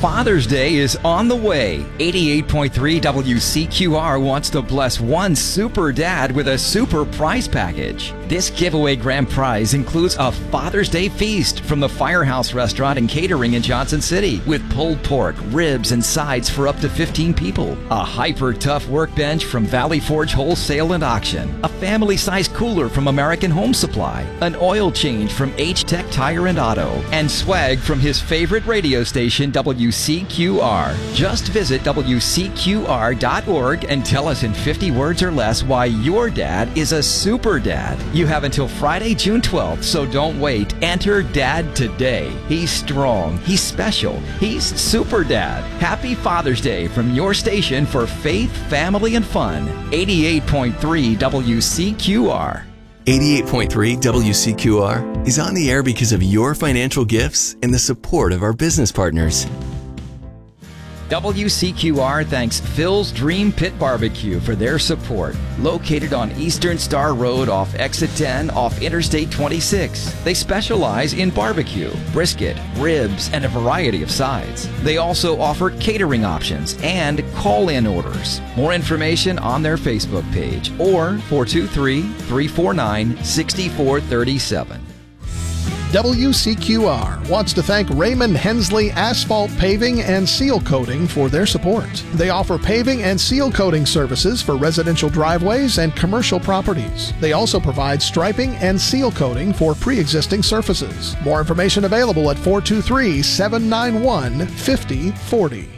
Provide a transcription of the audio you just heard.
Father's Day is on the way. 88.3 WCQR wants to bless one super dad with a super prize package. This giveaway grand prize includes a Father's Day feast from the Firehouse Restaurant and Catering in Johnson City with pulled pork, ribs, and sides for up to 15 people. A hyper-tough workbench from Valley Forge Wholesale and Auction. A family-sized cooler from American Home Supply. An oil change from H-Tech Tire and Auto. And swag from his favorite radio station, WCQR. Just visit WCQR.org and tell us in 50 words or less why your dad is a super dad. You have until Friday, June 12th, so don't wait. Enter Dad today. He's strong. He's special. He's super dad. Happy Father's Day from your station for faith, family, and fun. 88.3 WCQR. 88.3 WCQR is on the air because of your financial gifts and the support of our business partners. WCQR thanks Phil's Dream Pit Barbecue for their support. Located on Eastern Star Road off Exit 10 off Interstate 26. They specialize in barbecue, brisket, ribs, and a variety of sides. They also offer catering options and call-in orders. More information on their Facebook page or 423-349-6437. WCQR wants to thank Raymond Hensley Asphalt Paving and Seal Coating for their support. They offer paving and seal coating services for residential driveways and commercial properties. They also provide striping and seal coating for pre-existing surfaces. More information available at 423-791-5040.